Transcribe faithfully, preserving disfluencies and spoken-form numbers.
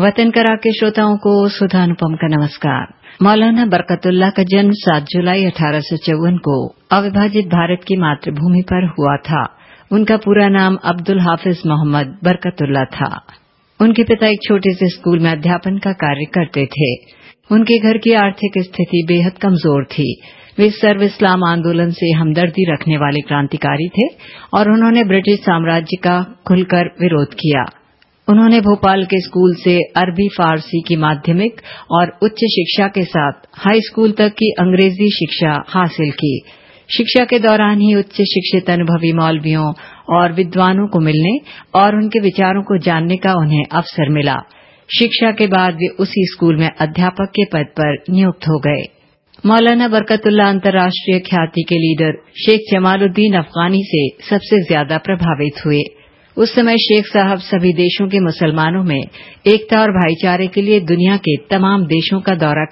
वतन करा के श्रोताओं को सुधा अनुपम का नमस्कार। मौलाना बरकतुल्लाह का जन्म सात जुलाई अठारह सौ चौवन को अविभाजित भारत की मातृभूमि पर हुआ था। उनका पूरा नाम अब्दुल हाफिज मोहम्मद बरकतुल्लाह था। उनके पिता एक छोटे से स्कूल में अध्यापन का कार्य करते थे। उनके घर की आर्थिक स्थिति बेहद कमजोर थी। वे सर्व इस्लाम आंदोलन से हमदर्दी रखने वाले क्रांतिकारी थे और उन्होंने ब्रिटिश साम्राज्य का खुलकर विरोध किया। उन्होंने भोपाल के स्कूल से अरबी फारसी की माध्यमिक और उच्च शिक्षा के साथ हाई स्कूल तक की अंग्रेजी शिक्षा हासिल की। शिक्षा के दौरान ही उच्च शिक्षित अनुभवी मौलवियों और विद्वानों को मिलने और उनके विचारों को जानने का उन्हें अवसर मिला। शिक्षा के बाद वे उसी स्कूल में अध्यापक के पद पर नियुक्त हो गए। मौलाना बरकतुल्लाह अंतर्राष्ट्रीय ख्याति के लीडर शेख जमालुद्दीन अफगानी से सबसे ज्यादा प्रभावित हुए। उस समय शेख साहब सभी देशों के मुसलमानों में एकता और भाईचारे के लिए दुनिया के तमाम देशों का दौरा